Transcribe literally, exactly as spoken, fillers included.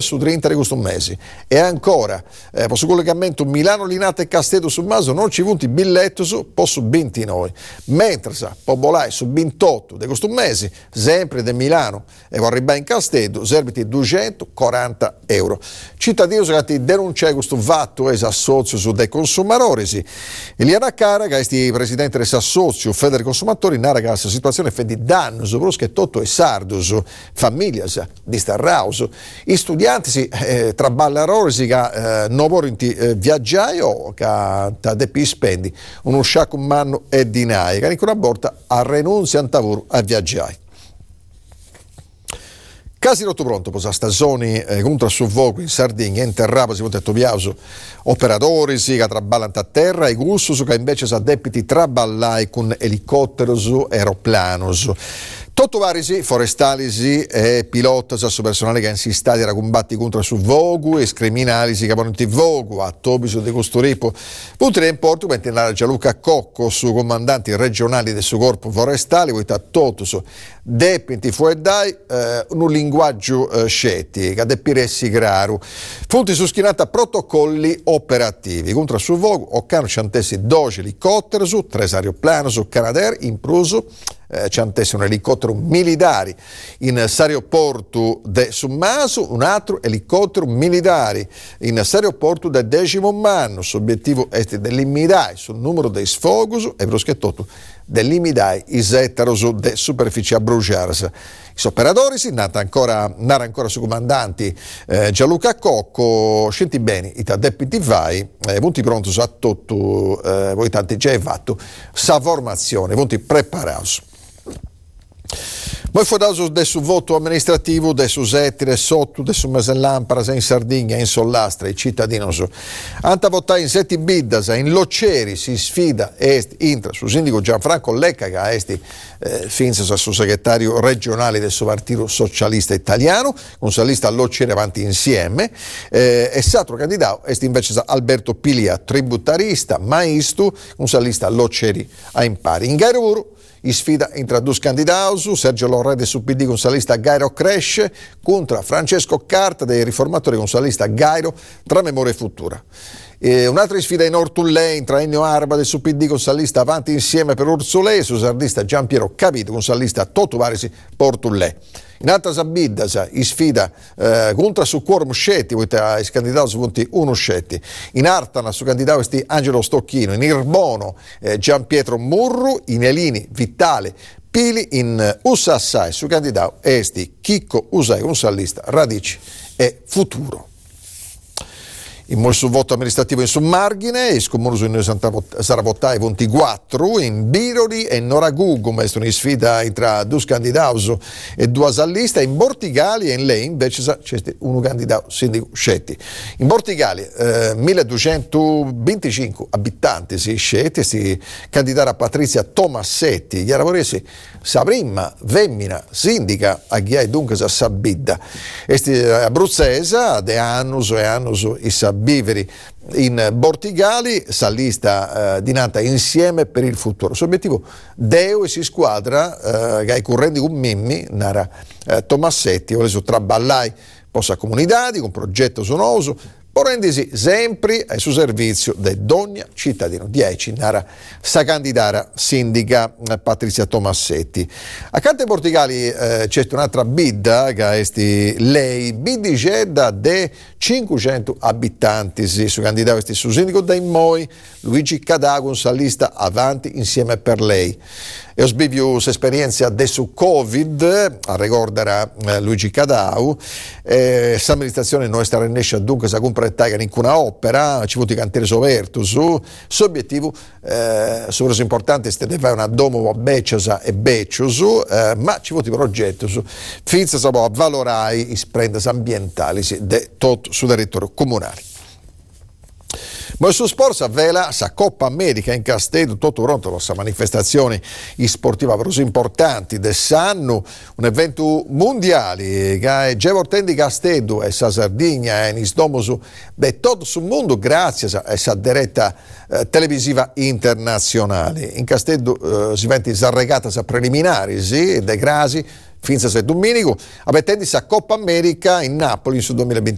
su trenta di questo mese. E ancora, eh, per su collegamento Milano Linate e Castedo su Maso non ci punti biglietto su, po' su ventinove, mentre sa Pobolai su ventotto di questo mese, sempre di Milano e vorrei in Castedo, serviti duecentoquaranta euro. Cittadini che ti denunciano questo fatto esassozio su dei consumatori. Eliana Cara, che è presidente dell'assozio Federe Consumatori, narra che la situazione fa di danno, soprattutto che tutto è sardo, famiglie di Starrauso, i studenti eh, tra ballarori che eh, non vogliono eh, viaggiare o che da depi spendi uno sciacco in mano e dinai, che ancora una volta a renunzia a viaggiare. Casi rotto pronto, per la stagione eh, contro il suo fuoco in Sardegna, in Terrapa, si può detto piauso, operatori sì, che traballano a terra e gustos che invece si addebiti traballare con elicotteri e aeroplani. Tutto vari sì, forestali sì, e piloti su personale che insistati a combattere contro il suo fuoco e criminali sì, che vanno in fuoco, a Tobiso di Costuripo. Punto in porto, mentre andare Gianluca Cocco, su comandanti regionali del suo corpo forestale, poi da tutto su depinti fuori dai, eh, un linguaggio eh, scetti, che depiressi graro. Fonti su schinata protocolli operativi. Contro il suo fuoco, Occano ciantessi dodici elicotteri su, tre aeroplani su Canadair, in pruso, eh, ciantessi un elicottero militare in aeroporto de Summaso, un altro elicottero militare in aeroporto del decimo anno. L'obiettivo è di limitare sul numero dei sfoghi e proschettotto del limitare i zettaroso de superficie a bruciarsi. I operatori si nata ancora, nara ancora su comandanti eh, Gianluca Cocco, scendi bene, i taddepiti vai, eh, punti pronti a tutto, eh, voi tanti già hai fatto, sa formazione, punti preparati. Poi fuori del suo voto amministrativo, del suo Zettire, sotto, del suo Mesellampara, in Sardegna, in Sollastra, i cittadini. Anta votare in Setti Biddas, in Loceri, si sfida est, intra, su sindaco Gianfranco Lecca, che è esti, eh, finza su segretario regionale del suo partito socialista italiano, con sa lista Loceri avanti insieme, eh, e s'altro candidato est invece Alberto Pilia, tributarista, maestro, con sa lista Loceri a impari. In Gairuru, in sfida intra due candidati, Sergio Lorrede su P D con sa lista Gairo Cresce contro Francesco Carta dei riformatori con sa lista Gairo tra memoria e futura. E un'altra sfida in Ortullè tra Ennio Arba del su P D con sa lista Avanti Insieme per Urzulè, su sardista Giampiero Capito con sa lista Toto Varisi Portullè. In altra Sabidda, in sfida eh, contro su Quorum Scetti, i candidati su punti uno Scetti. In Artana su candidato esti Angelo Stocchino, in Irbono eh, Gian Pietro Murru, in Elini Vitale Pili, in Ussassai su candidato esti Chicco Usai con sa lista Radici e Futuro. In sul voto amministrativo in Summarghine, il comune su Saravotai ventiquattro, in Biroli e Noragugo, ma sono in sfida tra due candidati e due alliste, in Bortigali e in lei invece c'è un candidato sindaco scetti. In Bortigali eh, milleduecentoventicinque abitanti si scetti, si candidata Patrizia Tomassetti, gli aravoresi sa prima femmina sindica a chi è dunque sa Sabidda. Esti abruzzesa de annus e annus i Sabiveri in Bortigali, sa lista eh, dinata insieme per il futuro. L'obiettivo Deo e si squadra eh, che ai correnti con Mimmi, nara eh, Tomassetti, vuole su traballai possa comunità con progetto sonoso, rendisi sempre al suo servizio di ogni cittadino. dieci nara sa candidata sindica Patrizia Tomassetti. Accanto ai Portigali eh, c'è un'altra bidda che è lei, bidicedda de cinquecento abitanti, sì, su candidato su sindaco dai Moi, Luigi Cadà con sa lista Avanti Insieme per lei. E ho sbivio esperienza adesso Covid, a ricordare eh, Luigi Cadau, eh, l'amministrazione nostra riesce dunque a completare in una opera, ci vuole cantiere soverto su, su obiettivo, eh, soprattutto importante è di fare una domo beccia e beccio su, eh, ma ci vuole progetto su, finza si può valorare i sprendes ambientali di tutto sul territorio comunale. Ma su sport avvela sa Coppa America in Castedo, tutto pronto per manifestazioni sportive così importanti del Sanno, un evento mondiale che è già portando Castedo e sa Sardegna e Nisdomosu di tutto il mondo grazie a questa diretta eh, televisiva internazionale. In Castedo eh, si venti sarregata sa preliminari, sì, de grasi, finza se domenico, abbiamo sa Coppa America in Napoli su duemilaventi.